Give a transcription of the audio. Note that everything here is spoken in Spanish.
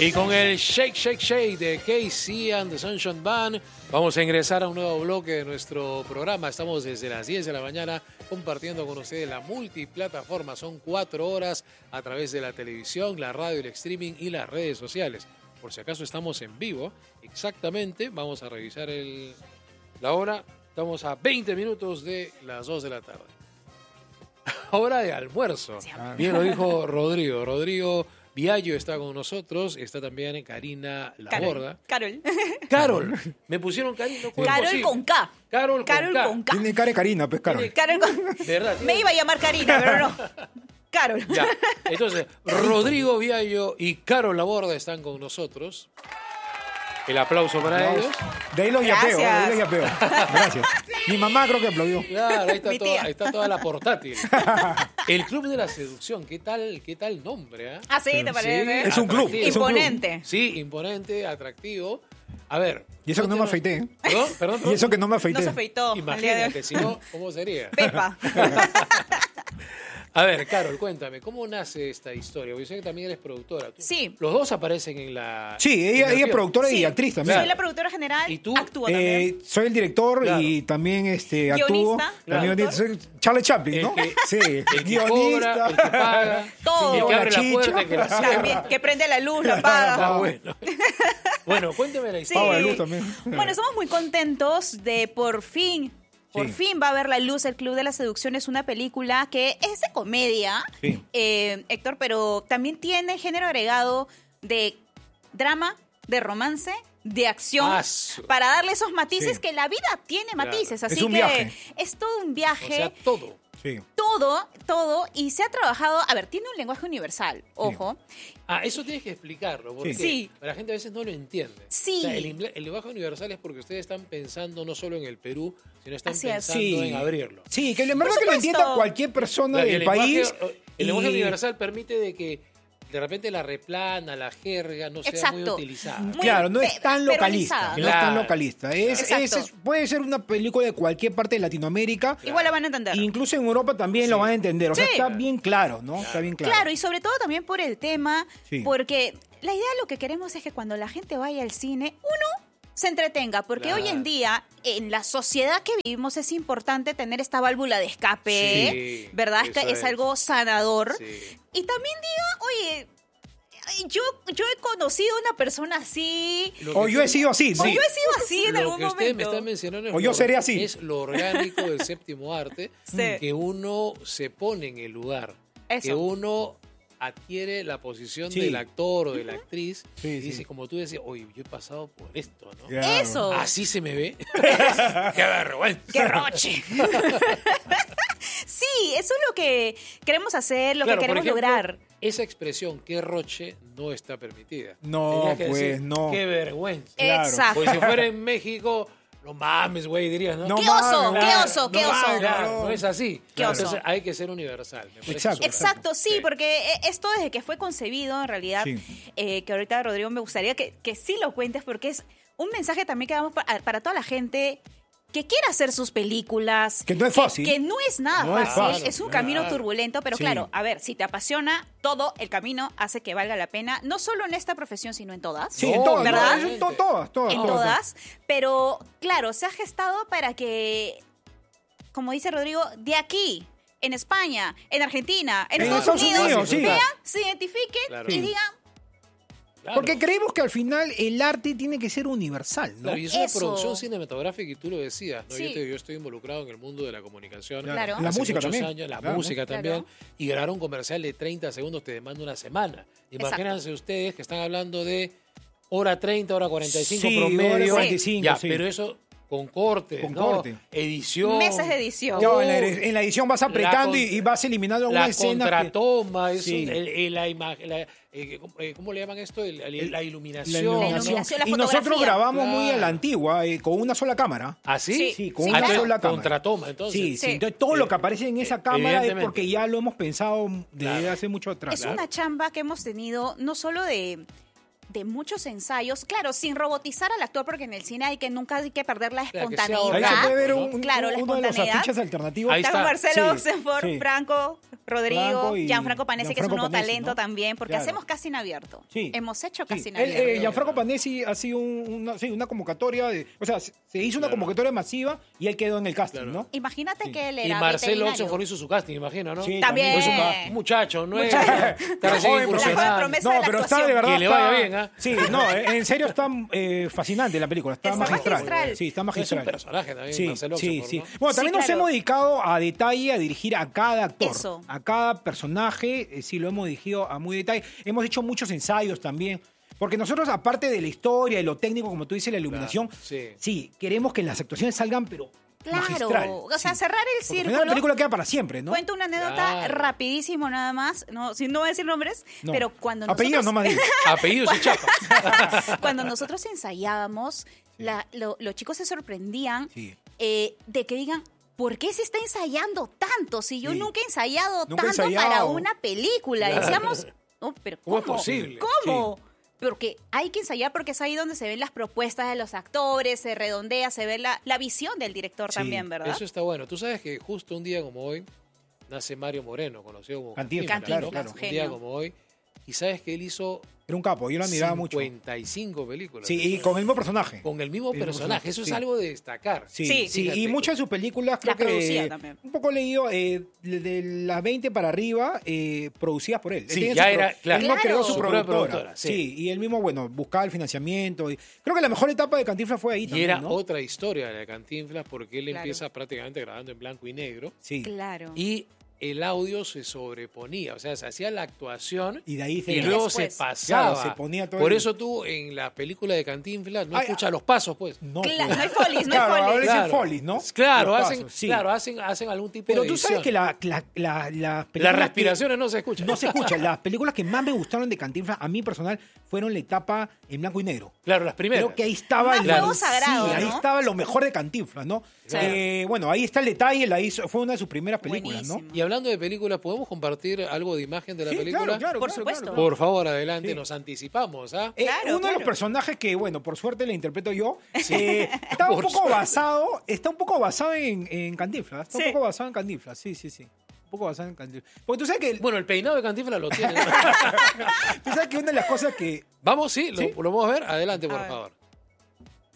Y con el Shake, Shake, Shake de KC and the Sunshine Band, vamos a ingresar a un nuevo bloque de nuestro programa. Estamos desde las 10 de la mañana compartiendo con ustedes la multiplataforma. Son 4 horas a través de la televisión, la radio, el streaming y las redes sociales. Por si acaso estamos en vivo, exactamente, vamos a revisar la hora. Estamos a 20 minutos de las 2 de la tarde. Hora de almuerzo. Bien lo dijo Rodrigo. Rodrigo Viallo está con nosotros, está también Karina Laborda. Carol. Me pusieron Karina. Carol con K. Carol con K. Tiene cara de Karina, pues Carol. Carol con... ¿Verdad? Me iba a llamar Karina, pero no. Carol. Ya. Entonces, Rodrigo Viallo y Carol Laborda están con nosotros. El aplauso para ellos. De ahí los yapeo, Gracias. Mi mamá creo que aplaudió. Claro, ahí está toda la portátil. El Club de la Seducción, ¿qué tal nombre? Ah, sí, ¿te parece? Es un club. Imponente. Sí, imponente, atractivo. A ver. Y eso que no me afeité, ¿eh? ¿Perdón? Y eso que no me afeité. No se afeitó. Imagínate, si no, ¿cómo sería? Pepa. A ver, Carol, cuéntame, ¿cómo nace esta historia? Yo sé que también eres productora. Sí. Los dos aparecen en la... Sí, ella es productora y actriz también. Soy la productora general. ¿Y tú? Actúo también. Soy el director y también actúo. Guionista. Soy Charlie Chaplin, ¿no? Sí. El que guionista. cobra, el que paga. Todo. El que abre La la puerta, chicha. el que la También, cierra. que prende la luz, la apaga. Está bueno. Bueno, cuénteme la Sí. historia. Pago de luz también. Bueno, estamos muy contentos de por fin va a ver la luz El Club de la Seducción. Es una película que es de comedia, Sí. Héctor, pero también tiene género agregado de drama, de romance, de acción, para darle esos matices que la vida tiene matices. Así Es un que viaje. es todo un viaje. O sea, todo. Sí. Todo, y se ha trabajado, a ver, tiene un lenguaje universal, ojo. Eso tienes que explicarlo, porque Sí. la gente a veces no lo entiende. Sí. O sea, el lenguaje universal es porque ustedes están pensando no solo en el Perú, sino están Así es. pensando Sí. en abrirlo. Sí, que en verdad Por que lo supuesto. entienda cualquier persona Claro, y del país. El lenguaje y- universal permite de que de repente la replana, la jerga no sea muy Exacto. utilizada. Muy Claro, no es tan localista. peronizada. No es tan Claro. localista. Exacto. Puede ser una película de cualquier parte de Latinoamérica. Igual la van a entender. Incluso en Europa también lo van a entender. O sea, Sí. está bien claro, ¿no? Está bien claro. Claro, y sobre todo también por el tema, Sí. porque la idea, lo que queremos es que cuando la gente vaya al cine, uno se entretenga, porque Claro. hoy en día, en la sociedad que vivimos, es importante tener esta válvula de escape, Sí, ¿verdad? eso Es algo sanador. Sí. Y también diga, oye, yo he conocido una persona así, O yo he sido así, o sí. yo he sido así en Lo algún que ustedes me momento. están mencionando es O yo lo- seré así. Es lo orgánico del séptimo arte, Sí. que uno se pone en el lugar, Eso. que uno adquiere la posición Sí. del actor o de la actriz Sí, y sí. dice, como tú decías, oye, yo he pasado por esto, ¿no? Claro. Eso. Así se me ve. ¡Qué vergüenza! ¡Qué roche! Sí, eso es lo que queremos hacer, lo Claro, que por queremos ejemplo, lograr. Esa expresión, qué roche, no está permitida. No, Tendrías que pues, decir, no. Qué vergüenza. Claro. Exacto. Pues si fuera en México, no mames, güey, dirías, ¿no? No ¡Qué mames, oso! ¡Qué claro. oso! ¡Qué No oso! mames, Claro, cabrón. no es así. Qué oso. Entonces hay que ser universal. Me parece Exacto. súper. Exacto, sí, porque esto desde que fue concebido, en realidad, Sí. que ahorita, Rodrigo, me gustaría que sí lo cuentes, porque es un mensaje también que damos para toda la gente que quiere hacer sus películas. Que no es fácil. Que no es nada No es fácil, fácil, es un claro. camino turbulento, pero Sí. claro, a ver, si te apasiona, todo el camino hace que valga la pena, no solo en esta profesión, sino en todas. Sí, No, en todas, ¿verdad? todas. En todas, pero claro, se ha gestado para que, como dice Rodrigo, de aquí, en España, en Argentina, en Estados Unidos, sí. vean, se identifiquen Claro. y digan, Claro. Porque creemos que al final el arte tiene que ser universal, ¿no? Claro, y es una Eso. producción cinematográfica y tú lo decías, ¿no? Sí. yo estoy involucrado en el mundo de la comunicación. Claro. La hace música muchos también. años, la Claro. música también. Claro. Y grabar un comercial de 30 segundos te demanda una semana. Imagínense ustedes que están hablando de hora 30, hora 45 Sí, promedio. hora 45, Ya, sí. pero eso con corte, Con ¿no? corte. Edición. meses de edición. No, en la edición vas apretando con- y vas eliminando La alguna escena. contratoma, Sí. la imagen, ¿cómo le llaman esto? La iluminación. La iluminación, iluminación. la Y nosotros fotografía. grabamos muy a la Claro. antigua, con una sola cámara. ¿Ah, sí? Sí, con Sí, una claro. sola cámara. Contratoma, entonces. Sí, Sí. sí. Entonces todo lo que aparece en esa cámara es Evidentemente. porque ya lo hemos pensado desde Claro. hace mucho atrás. Es una chamba que hemos tenido no solo de de muchos ensayos, claro, sin robotizar al actor, porque en el cine nunca hay que perder la Claro, que espontaneidad. sea Ahí se puede ver la uno de los espontaneidad. afiches alternativos. Ahí Está está. Marcelo Sí. Oxenford, Sí. Franco, Rodrigo, Franco y Gianfranco Panesi, que es un Gianfranco nuevo Panesi, talento ¿no? también, porque Claro. hacemos casting abierto. Sí. Hemos hecho Sí. casting abierto. Gianfranco Panesi ha sido una convocatoria, o sea, se hizo una convocatoria masiva y él quedó en el casting, Claro. ¿no? Imagínate Sí. que él Y era Marcelo veterinario. Oxenford hizo su casting, imagino, ¿no? Sí, También. hizo un Un muchacho, ¿no? Muchacho. Está recién joven incursionando. La joven promesa. No, de la pero está actuación. de verdad. Que le está- vaya bien, ¿ah? Sí, no, en serio está fascinante la película, está Está magistral. magistral. Sí, está Es un magistral. personaje también, Sí, Marcelo sí, Oxenford, sí. ¿no? Bueno, Sí, también nos claro. hemos dedicado a detalle a dirigir a cada actor, Eso. a cada personaje, sí, lo hemos dirigido a muy detalle. Hemos hecho muchos ensayos también. Porque nosotros, aparte de la historia y lo técnico, como tú dices, la iluminación, Claro, sí. sí, queremos que las actuaciones salgan, pero magistral. Claro, o sea, sí. cerrar el Porque al final círculo. la película queda para siempre, ¿no? Cuento una anécdota Claro. rapidísimo nada más, no voy a decir nombres, No. pero cuando Apellidos nosotros, nomás digo. Apellidos y chapas. cuando nosotros ensayábamos, los chicos se sorprendían Sí. de que digan, ¿por qué se está ensayando tanto? Si yo Sí. nunca he ensayado Nunca he tanto para ensayado. una película. Y Claro. decíamos, oh, pero ¿Cómo ¿cómo? es posible? ¿Cómo? Porque hay que ensayar porque es ahí donde se ven las propuestas de los actores, se redondea, se ve la visión del director Sí, también, ¿verdad? Eso está bueno. Tú sabes que justo un día como hoy nace Mario Moreno, conocido como Cantinflas, Cantinflas, claro, ¿no? claro. Un día Genio. como hoy. Y sabes que él hizo Era un capo, yo lo admiraba mucho. 55 películas. Sí, y con el mismo personaje. Con el mismo El mismo personaje. Eso sí. es algo de destacar. Sí, Sí. sí, Fíjate y que- muchas de sus películas creo Las producía que también. un poco leído de las 20 para arriba producidas por él. Él Sí, tenía ya su era, claro. Él no creó Claro. su Su propia productora. productora, sí. Sí, y él mismo, bueno, buscaba el financiamiento. Creo que la mejor etapa de Cantinflas fue ahí Y también, era ¿no? otra historia de Cantinflas porque él Claro. empieza prácticamente grabando en blanco y negro Sí. Claro. y el audio se sobreponía, o sea, se hacía la actuación Y de ahí se... y luego después. se pasaba. Claro, se ponía todo Por el- eso tú en la película de Cantinflas no Ay, escuchas los pasos, pues. No, Claro, pues. no hay folies, no Claro, hay ahora folies. dicen folies, ¿no? Claro, Los hacen, pasos, sí. claro hacen algún tipo Pero de tú sabes edición. que las Las películas respiraciones no se escuchan. no se escuchan. Las películas que más me gustaron de Cantinflas, a mí personal, fueron la etapa en blanco y negro. Claro, las primeras. Creo que ahí estaba Más fuego sagrado, sí, ahí ¿no? estaba lo mejor de Cantinflas, ¿no? Claro. Bueno, ahí está el detalle, la hizo, fue una de sus primeras películas, Buenísimo. ¿no? Y hablando de películas, ¿podemos compartir algo de imagen de la Sí, película? claro, claro, Por claro, supuesto. claro. Por favor, adelante, Sí. nos anticipamos, ¿ah? Claro, Uno de claro. los personajes que, bueno, por suerte le interpreto yo, está un Por poco suerte. basado en Cantinflas. Está Sí. un poco basado en Cantinflas, sí. Un poco basado en Cantinflas. Porque tú sabes que, Bueno, el peinado de Cantinflas lo tiene. ¿no? tú sabes que una de las cosas que Vamos, sí, lo podemos ver. Adelante, por A ver. favor.